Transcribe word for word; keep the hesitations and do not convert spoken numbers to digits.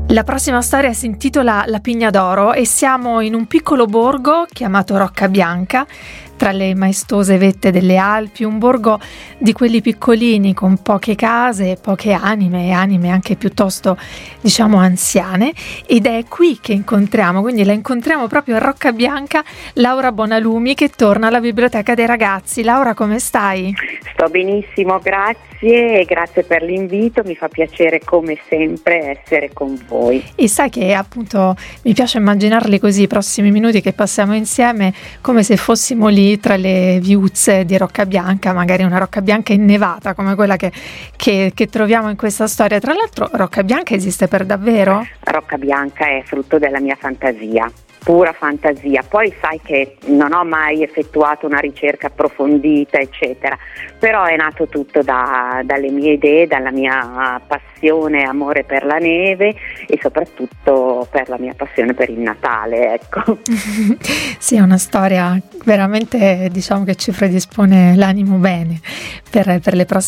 La prossima storia si intitola La Pigna d'Oro e siamo in un piccolo borgo chiamato Roccabianca, tra le maestose vette delle Alpi, un borgo di quelli piccolini con poche case, poche anime e anime anche piuttosto, diciamo, anziane, ed è qui che incontriamo, quindi la incontriamo proprio a Roccabianca, Laura Bonalumi, che torna alla Biblioteca dei Ragazzi. Laura, come stai? Sto benissimo, grazie e grazie per l'invito, mi fa piacere come sempre essere con voi. E sai che appunto mi piace immaginarli così, i prossimi minuti che passiamo insieme, come se fossimo lì tra le viuzze di Roccabianca, magari una Roccabianca innevata come quella che, che, che troviamo in questa storia. Tra l'altro Roccabianca esiste per davvero? Roccabianca è frutto della mia fantasia, pura fantasia. Poi sai che non ho mai effettuato una ricerca approfondita eccetera, però è nato tutto da, dalle mie idee, dalla mia passione, amore per la neve e soprattutto per la mia passione per il Natale, ecco. Sì, è una storia veramente, diciamo, che ci predispone l'animo bene per, per le prossime